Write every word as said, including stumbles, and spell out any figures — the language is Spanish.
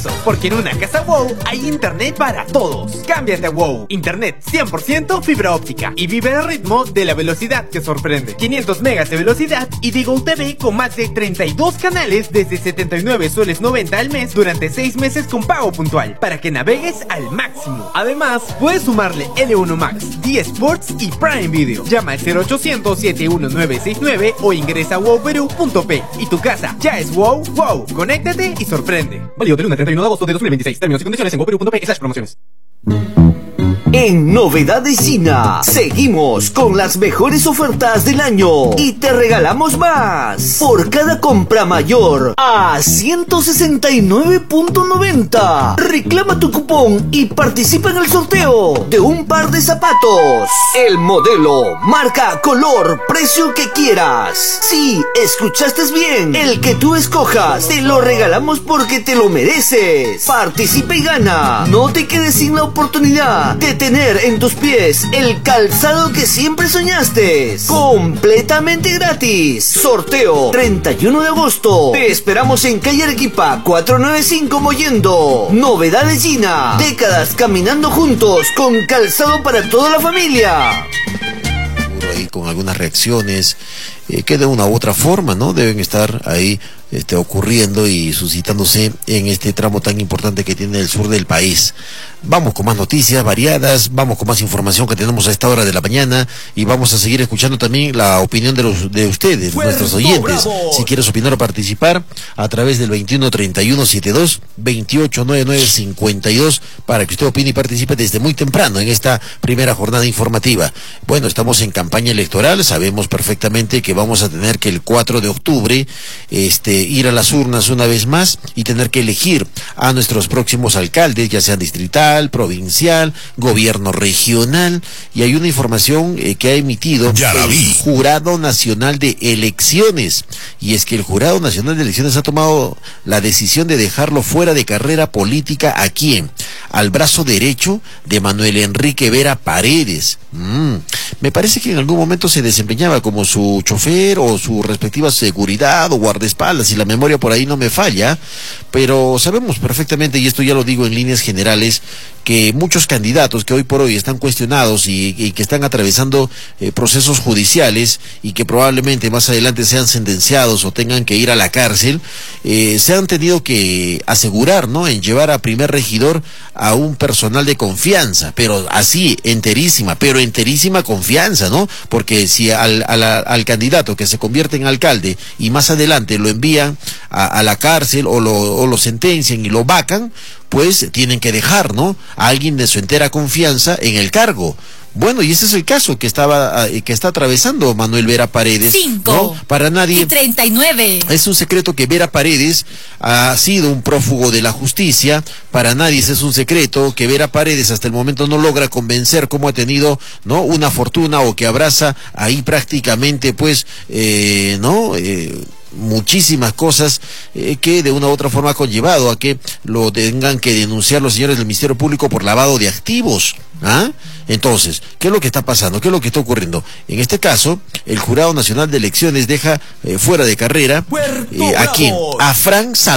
eso, porque en una casa WOW hay internet para todos. Cámbiate a WOW. Internet cien por ciento fibra óptica y vive al ritmo de la velocidad que sorprende. quinientos megas de velocidad y Digo T V con más de treinta y dos canales desde setenta y nueve soles noventa al mes durante seis meses con pago puntual para que navegues al máximo. Además, puedes sumarle L uno Max, D Sports y Prime Video. Llama al cero ochocientos, siete uno nueve seis nueve o ingresa a wow perú punto pe y tu casa ya es WOW. WOW, conéctate y sorprende. Válido del uno al treinta y uno de agosto de dos mil veintiséis. Términos y condiciones en wow perú punto pe slash promociones. En Novedades China, seguimos con las mejores ofertas del año y te regalamos más. Por cada compra mayor a ciento sesenta y nueve punto noventa, reclama tu cupón y participa en el sorteo de un par de zapatos. El modelo, marca, color, precio que quieras. Sí, escuchaste bien. El que tú escojas, te lo regalamos porque te lo mereces. Participa y gana. No te quedes sin la oportunidad de tener en tus pies el calzado que siempre soñaste, completamente gratis. Sorteo treinta y uno de agosto. Te esperamos en calle Arequipa cuatrocientos noventa y cinco Mollendo. Novedades China, décadas caminando juntos con calzado para toda la familia. Ahí con algunas reacciones eh, que de una u otra forma, ¿no?, deben estar ahí este, ocurriendo y suscitándose en este tramo tan importante que tiene el sur del país. Vamos con más noticias variadas, vamos con más información que tenemos a esta hora de la mañana y vamos a seguir escuchando también la opinión de los de ustedes, de nuestros oyentes. Bravo. Si quieres opinar o participar, a través del veintiuno treinta y uno setenta y dos veintiocho noventa y nueve cincuenta y dos para que usted opine y participe desde muy temprano en esta primera jornada informativa. Bueno, estamos en campaña electoral, sabemos perfectamente que vamos a tener que el cuatro de octubre este ir a las urnas una vez más y tener que elegir a nuestros próximos alcaldes, ya sean distrital, provincial, gobierno regional, y hay una información eh, que ha emitido el Jurado Nacional de Elecciones, y es que el Jurado Nacional de Elecciones ha tomado la decisión de dejarlo fuera de carrera política. ¿A quién? Al brazo derecho de Manuel Enrique Vera Paredes. Mm. Me parece que en algún momento se desempeñaba como su chofer o su respectiva seguridad o guardaespaldas, si la memoria por ahí no me falla, pero sabemos perfectamente, y esto ya lo digo en líneas generales, que muchos candidatos que hoy por hoy están cuestionados y, y que están atravesando eh, procesos judiciales y que probablemente más adelante sean sentenciados o tengan que ir a la cárcel, eh, se han tenido que asegurar, ¿no?, en llevar a primer regidor a un personal de confianza, pero así, enterísima, pero enterísima confianza, ¿no? Porque si al, al, al candidato que se convierte en alcalde y más adelante lo envían a, a la cárcel o lo, o lo sentencian y lo vacan, pues tienen que dejar, ¿no?, a alguien de su entera confianza en el cargo. Bueno, y ese es el caso que estaba que está atravesando Manuel Vera Paredes. Cinco, ¿no? Para nadie. Y treinta y nueve. Es un secreto que Vera Paredes ha sido un prófugo de la justicia. Para nadie es un secreto que Vera Paredes hasta el momento no logra convencer cómo ha tenido, ¿no?, una fortuna, o que abraza ahí prácticamente, pues, eh, ¿no?, eh, muchísimas cosas eh, que de una u otra forma ha conllevado a que lo tengan que denunciar los señores del Ministerio Público por lavado de activos. ¿Ah? Entonces, ¿qué es lo que está pasando? ¿Qué es lo que está ocurriendo? En este caso, el Jurado Nacional de Elecciones deja eh, fuera de carrera eh, ¿a quién? A Frank Salazar.